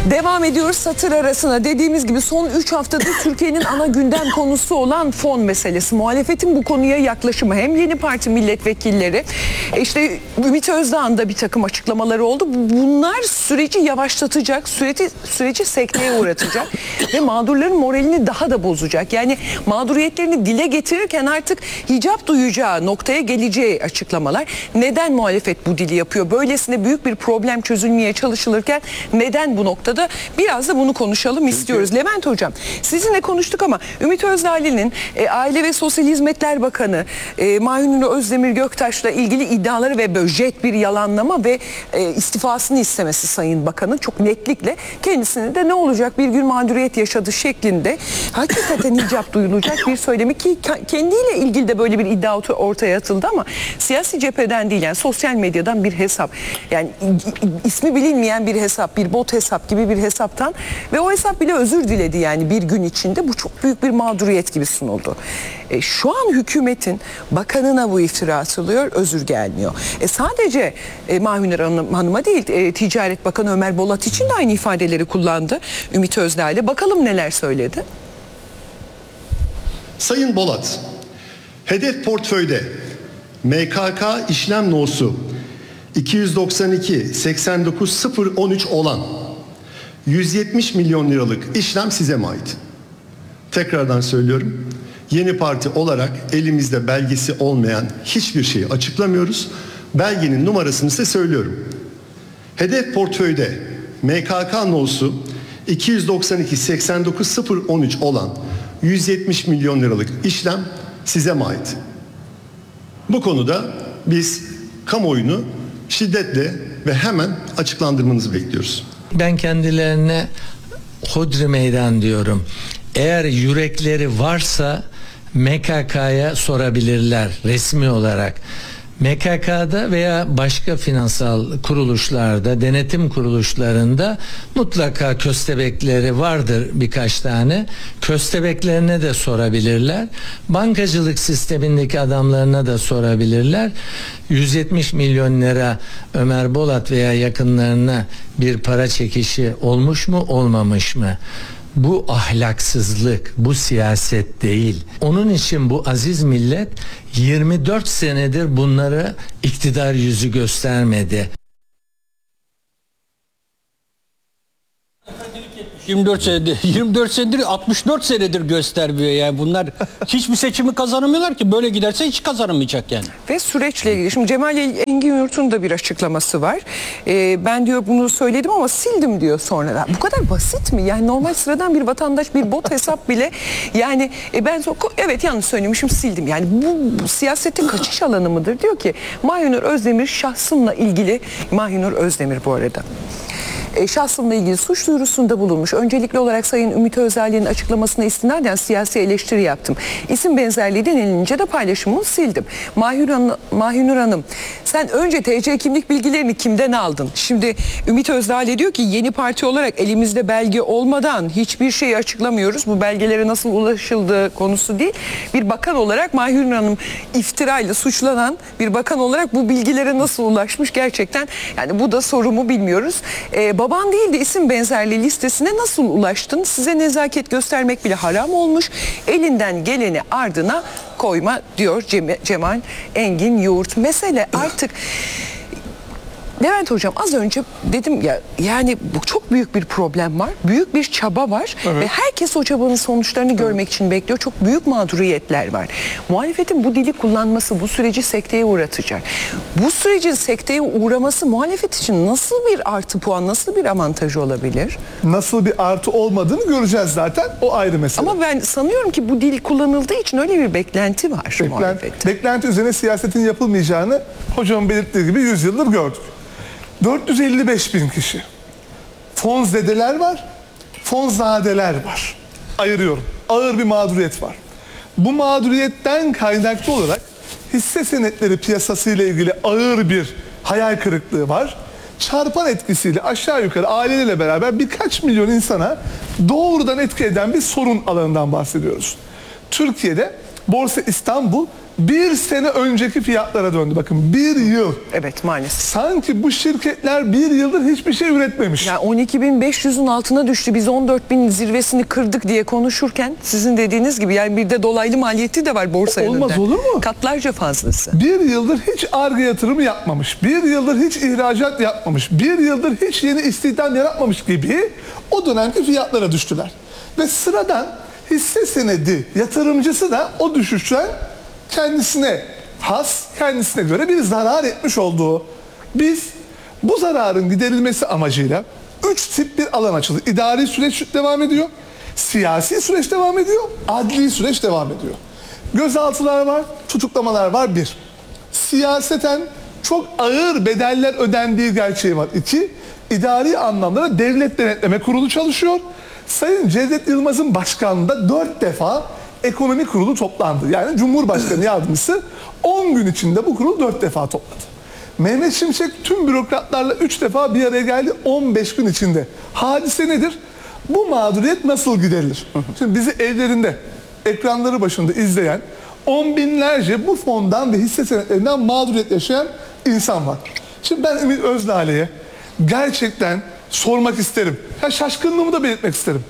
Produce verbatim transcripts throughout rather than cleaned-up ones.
Devam ediyoruz satır arasına. Dediğimiz gibi son üç haftadır Türkiye'nin ana gündem konusu olan fon meselesi. Muhalefetin bu konuya yaklaşımı, hem yeni parti milletvekilleri, işte Ümit Özdağ'ın da bir takım açıklamaları oldu. Bunlar süreci yavaşlatacak, süreci, süreci sekteye uğratacak ve mağdurların moralini daha da bozacak. Yani mağduriyetlerini dile getirirken artık hicap duyacağı noktaya geleceği açıklamalar. Neden muhalefet bu dili yapıyor? Böylesine büyük bir problem çözülmeye çalışılırken neden bu noktada? Biraz da bunu konuşalım istiyoruz. Levent Hocam, sizinle konuştuk ama Ümit Özdağ'ın e, Aile ve Sosyal Hizmetler Bakanı e, Mahir Özdemir Göktaş'la ilgili iddiaları ve böjet bir yalanlama ve e, istifasını istemesi Sayın Bakan'ın çok netlikle, kendisine de ne olacak bir gün mağduriyet yaşadı şeklinde hakikaten hicap duyulacak bir söylemi ki kendiyle ilgili de böyle bir iddia ortaya atıldı ama siyasi cepheden değil, yani sosyal medyadan bir hesap, yani ismi bilinmeyen bir hesap, bir bot hesap gibi bir hesaptan ve o hesap bile özür diledi, yani bir gün içinde. Bu çok büyük bir mağduriyet gibi sunuldu. E, şu an hükümetin bakanına bu iftira atılıyor, özür gelmiyor. E, sadece e, Mahir Hanım, Hanım'a değil, e, Ticaret Bakanı Ömer Bolat için de aynı ifadeleri kullandı Ümit Özdağ'la. Bakalım neler söyledi. Sayın Bolat, hedef portföyde M K K işlem no'su iki yüz doksan iki seksen dokuz sıfır on üç olan yüz yetmiş milyon liralık işlem size mi ait? Tekrardan söylüyorum. Yeni parti olarak elimizde belgesi olmayan hiçbir şeyi açıklamıyoruz. Belgenin numarasını size söylüyorum. Hedef portföyde M K K no'su iki yüz doksan iki seksen dokuz sıfır on üç olan yüz yetmiş milyon liralık işlem size mi ait? Bu konuda biz kamuoyunu şiddetle ve hemen açıklandırmanızı bekliyoruz. Ben kendilerine hodri meydan diyorum. Eğer yürekleri varsa M K K'ya sorabilirler resmi olarak. M K K'da veya başka finansal kuruluşlarda, denetim kuruluşlarında mutlaka köstebekleri vardır birkaç tane. Köstebeklerine de sorabilirler. Bankacılık sistemindeki adamlarına da sorabilirler. yüz yetmiş milyon lira Ömer Bolat veya yakınlarına bir para çekişi olmuş mu, olmamış mı? Bu ahlaksızlık, bu siyaset değil. Onun için bu aziz millet yirmi dört senedir bunları iktidar yüzü göstermedi. yirmi dört senedir, yirmi dört senedir, altmış dört senedir göstermiyor yani. Bunlar hiçbir seçimi kazanamıyorlar ki, böyle giderse hiç kazanamayacak yani. Ve süreçle ilgili şimdi Cemal Engin Yurt'un da bir açıklaması var. Ee, ben diyor bunu söyledim ama sildim diyor sonra. Bu kadar basit mi? Yani normal sıradan bir vatandaş bir bot hesap bile, yani e, ben evet yanlış söylemişim, sildim. Yani bu, bu siyasetin kaçış alanı mıdır? Diyor ki Mahir Özdemir şahsımla ilgili, Mahir Özdemir bu arada E, şahsımla ilgili suç duyurusunda bulunmuş. Öncelikli olarak Sayın Ümit Özdağ'ın açıklamasına istinaden siyasi eleştiri yaptım. İsim benzerliği denilince de paylaşımımı sildim. Mahir Hanım, Mahir Hanım, sen önce T C kimlik bilgilerini kimden aldın? Şimdi Ümit Özdağ diyor ki yeni parti olarak elimizde belge olmadan hiçbir şeyi açıklamıyoruz. Bu belgelere nasıl ulaşıldığı konusu değil. Bir bakan olarak Mahir Hanım iftirayla suçlanan bir bakan olarak bu bilgilere nasıl ulaşmış gerçekten? Yani bu da sorumu bilmiyoruz. Ee, Baban değil de isim benzerliği listesine nasıl ulaştın? Size nezaket göstermek bile haram olmuş. Elinden geleni ardına koyma diyor Cemal Engin Yurt. Mesele artık... Levent Hocam, az önce dedim ya, yani bu çok büyük bir problem var. Büyük bir çaba var. Evet. Ve herkes o çabanın sonuçlarını evet. görmek için bekliyor. Çok büyük mağduriyetler var. Muhalefetin bu dili kullanması bu süreci sekteye uğratacak. Bu sürecin sekteye uğraması muhalefet için nasıl bir artı puan, nasıl bir avantajı olabilir? Nasıl bir artı olmadığını göreceğiz zaten. O ayrı mesele. Ama ben sanıyorum ki bu dil kullanıldığı için öyle bir beklenti var Beklen, muhalefette. Beklenti üzerine siyasetin yapılmayacağını hocamın belirttiği gibi yüz yıldır gördük. dört yüz elli beş bin kişi. Fonzedeler var, fonzadeler var. Ayırıyorum. Ağır bir mağduriyet var. Bu mağduriyetten kaynaklı olarak hisse senetleri piyasası ile ilgili ağır bir hayal kırıklığı var. Çarpan etkisiyle aşağı yukarı ailelerle beraber birkaç milyon insana doğrudan etki eden bir sorun alanından bahsediyoruz. Türkiye'de Borsa İstanbul bir sene önceki fiyatlara döndü. Bakın bir yıl. Evet, maalesef. Sanki bu şirketler bir yıldır hiçbir şey üretmemiş. Yani on iki bin beş yüzün altına düştü. Biz on dört bin zirvesini kırdık diye konuşurken sizin dediğiniz gibi yani bir de dolaylı maliyeti de var borsa Olmaz yönünden. olur mu? Katlarca fazlası. Bir yıldır hiç Ar-Ge yatırımı yapmamış. Bir yıldır hiç ihracat yapmamış. Bir yıldır hiç yeni istihdam yaratmamış gibi o dönemki fiyatlara düştüler. Ve sıradan hisse senedi yatırımcısı da o düşüşten kendisine has, kendisine göre bir zarar etmiş olduğu. Biz bu zararın giderilmesi amacıyla üç tip bir alan açıldı. İdari süreç devam ediyor, siyasi süreç devam ediyor, adli süreç devam ediyor. Gözaltılar var, tutuklamalar var bir. Siyaseten çok ağır bedeller ödendiği gerçeği var. İki, idari anlamda da Devlet Denetleme Kurulu çalışıyor. Sayın Cevdet Yılmaz'ın başkanlığında dört defa ekonomi kurulu toplandı. Yani Cumhurbaşkanı yardımcısı on gün içinde bu kurul dört defa topladı. Mehmet Şimşek tüm bürokratlarla üç defa bir araya geldi on beş gün içinde. Hadise nedir? Bu mağduriyet nasıl giderilir? Şimdi bizi evlerinde, ekranları başında izleyen on binlerce bu fondan ve hisse senetlerinden mağduriyet yaşayan insan var. Şimdi ben Ümit Özdağ'lı'ya gerçekten sormak isterim. Ya şaşkınlığımı da belirtmek isterim.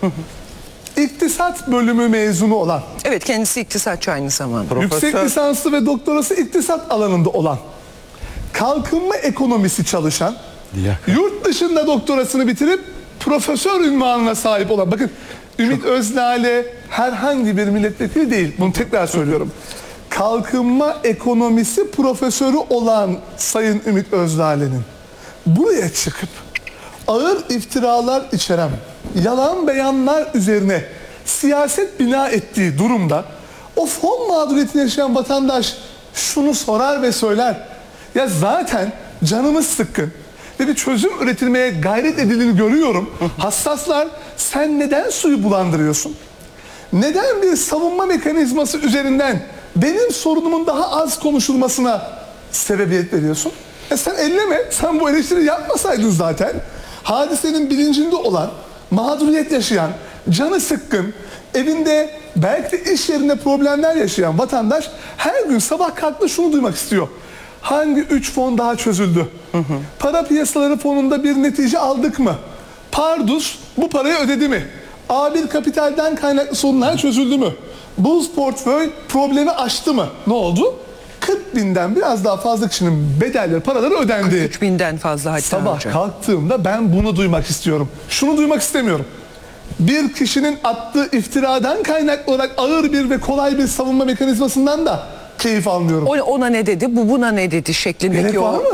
İktisat bölümü mezunu olan, Evet, kendisi iktisatçı aynı zamanda. yüksek lisanslı ve doktorası iktisat alanında olan, kalkınma ekonomisi çalışan, yurt dışında doktorasını bitirip profesör ünvanına sahip olan, bakın Ümit Özdağ'lı herhangi bir milletvekili değil, bunu tekrar söylüyorum. Kalkınma ekonomisi profesörü olan Sayın Ümit Özdağ'lı'nın buraya çıkıp ağır iftiralar içeren yalan beyanlar üzerine siyaset bina ettiği durumda o fon mağduriyetini yaşayan vatandaş şunu sorar ve söyler. Ya zaten canımız sıkkın ve bir çözüm üretilmeye gayret edildiğini görüyorum. Hassaslar, sen neden suyu bulandırıyorsun? Neden bir savunma mekanizması üzerinden benim sorunumun daha az konuşulmasına sebebiyet veriyorsun? E sen elleme, sen bu eleştiri yapmasaydın zaten. Hadisenin bilincinde olan, mağduriyet yaşayan, canı sıkkın, evinde belki de iş yerinde problemler yaşayan vatandaş her gün sabah kalktı şunu duymak istiyor. Hangi üç fon daha çözüldü? Hı hı. Para piyasaları fonunda bir netice aldık mı? Pardus bu parayı ödedi mi? A bir kapitalden kaynaklı sorunlar çözüldü mü? Buz portföy problemi aştı mı? Ne oldu? kırk binden biraz daha fazla kişinin bedelleri, paraları ödendi. üç binden fazla hatta Sabah hocam. kalktığımda ben bunu duymak istiyorum. Şunu duymak istemiyorum. Bir kişinin attığı iftiradan kaynaklı olarak ağır bir ve kolay bir savunma mekanizmasından da keyif almıyorum. O ona ne dedi, bu buna ne dedi şeklindeki Gerek var o mı?